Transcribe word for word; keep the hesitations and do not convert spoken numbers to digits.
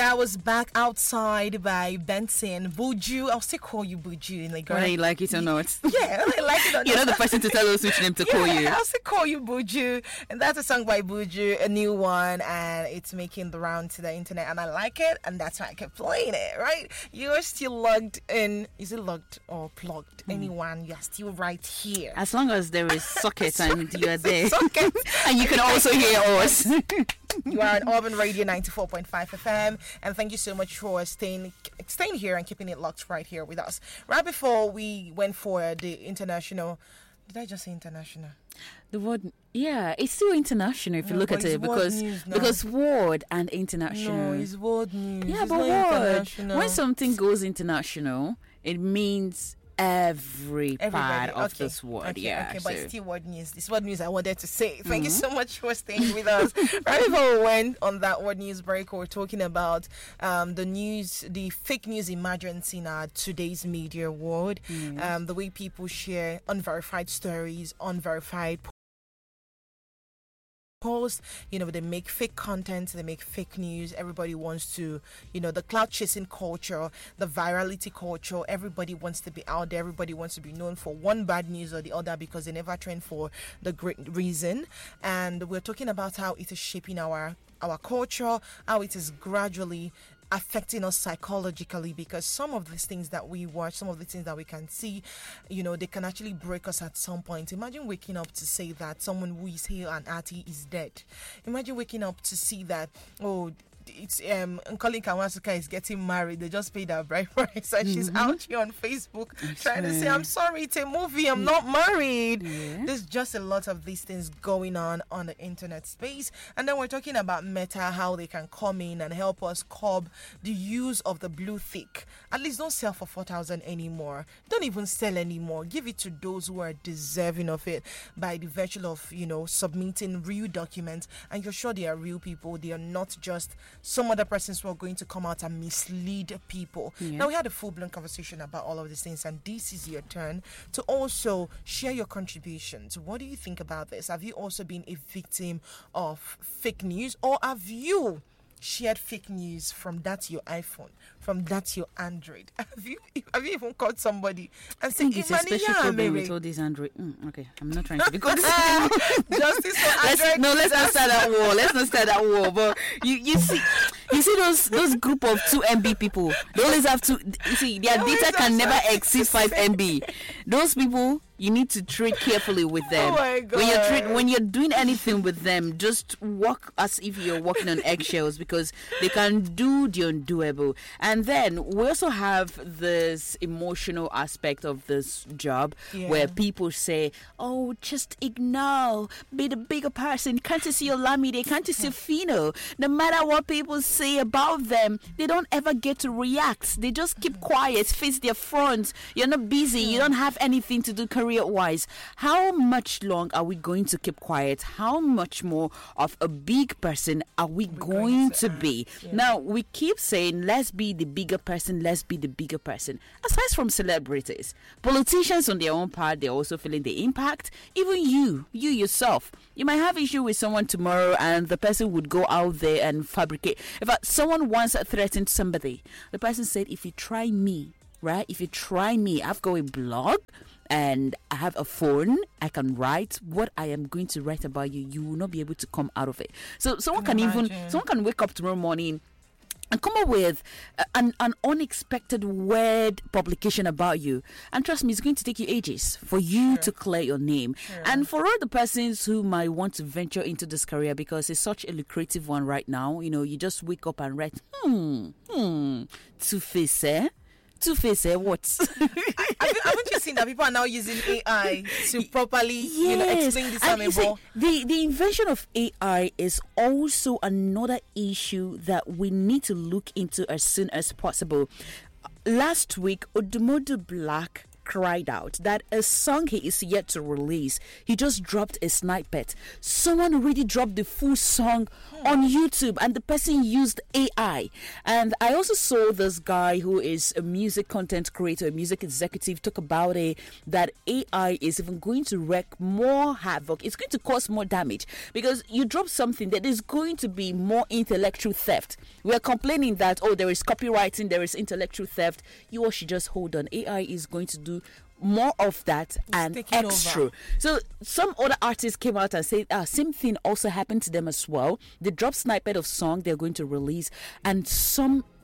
That was Back Outside by Benson. Buju, I'll still call you Buju in like whether you like it or not. Yeah, whether you like it or not. You're not the person to tell us which name to yeah, call you. I'll still call you Buju. And that's a song by Buju, a new one, and it's making the round to the internet, and I like it, and that's why I kept playing it, right? You're still logged in. Is it logged or plugged? Mm. Anyone, you're still right here. As long as there is socket and you are there. Socket. And you can also hear us. You are on Urban Radio ninety-four point five F M, and thank you so much for staying staying here and keeping it locked right here with us. Right before we went for the international, did I just say international? The word, yeah, it's still international if you no, look at it, because because word and international. No, it's world news. Yeah, it's but word. When something goes international, it means every Everybody. part of okay. this word. Okay, yeah, okay, so. but it's still word news. This word news I wanted to say. Thank Mm-hmm. you so much for staying with us. Right before we went on that word news break, we were talking about um, the news, the fake news emergence in our today's media world. Mm-hmm. Um, the way people share unverified stories, unverified post, you know, they make fake content, they make fake news. Everybody wants to, you know, the cloud chasing culture, the virality culture. Everybody wants to be out there. Everybody wants to be known for one bad news or the other because they never train for the great reason. And we're talking about how it is shaping our our culture, how it is gradually affecting us psychologically, because some of these things that we watch, some of the things that we can see, you know, they can actually break us at some point. Imagine waking up to say that someone who is here and Ati is dead. Imagine waking up to see that, oh, it's um Colin Kawasuka is getting married. They just paid her bride price, and mm-hmm. she's out here on Facebook That's trying right. to say, I'm sorry, it's a movie, I'm not married. Yeah. There's just a lot of these things going on on the internet space. And then we're talking about Meta, how they can come in and help us curb the use of the blue tick. At least don't sell for four thousand anymore. Don't even sell anymore. Give it to those who are deserving of it by the virtue of, you know, submitting real documents, and you're sure they are real people. They are not just some other persons who are going to come out and mislead people. Yeah. Now, we had a full-blown conversation about all of these things, and this is your turn to also share your contributions. What do you think about this? Have you also been a victim of fake news, or have you shared fake news from that's your iPhone, from that's your Android? Have you have you even called somebody and said, it's a special problem with all these Android? Mm, okay, I'm not trying to be good. Justice for Android. Let's, no, let's not start that war. Let's not start that war. But you, you see, you see those those group of two M B people. They always have to. You see, their data can never exceed five M B. Those people, you need to treat carefully with them. Oh my God. When you're treat, when you're doing anything with them, just walk as if you're walking on eggshells, because they can do the undoable. And then we also have this emotional aspect of this job, yeah. where people say, "Oh, just ignore, be the bigger person. Can't you see Olamide? Can't you see Fino? No matter what people say about them, they don't ever get to react. They just keep quiet, face their front. You're not busy. You don't have anything to do career-wise." How much long are we going to keep quiet? How much more of a big person are we We're going, going to, to be? Yeah. Now, we keep saying, let's be the bigger person, let's be the bigger person. Aside from celebrities, politicians on their own part, they're also feeling the impact. Even you, you yourself, you might have issue with someone tomorrow, and the person would go out there and fabricate. In fact, someone once threatened somebody. The person said, if you try me, right? If you try me, I've got a blog and I have a phone. I can write what I am going to write about you. You will not be able to come out of it. So someone can, can even, someone can wake up tomorrow morning and come up with an, an unexpected word publication about you. And trust me, it's going to take you ages for you sure. to clear your name. Sure. And for all the persons who might want to venture into this career, because it's such a lucrative one right now, you know, you just wake up and write, hmm, hmm, Two-Face, eh? Two-Face, eh? What? Haven't you seen that people are now using A I to properly, yes. you know, explain this and animal? The the invention of A I is also another issue that we need to look into as soon as possible. Last week, Odumodu Black cried out that a song he is yet to release, he just dropped a snippet. Someone already dropped the full song on YouTube, and the person used A I. And I also saw this guy who is a music content creator, a music executive, talk about it, that A I is even going to wreak more havoc. It's going to cause more damage, because you drop something that is going to be more intellectual theft. We are complaining that, oh, there is copywriting, there is intellectual theft. You all should just hold on. A I is going to do more of that and extra. Over. So some other artists came out and said, ah, same thing also happened to them as well. They dropped snippet of song they're going to release, and some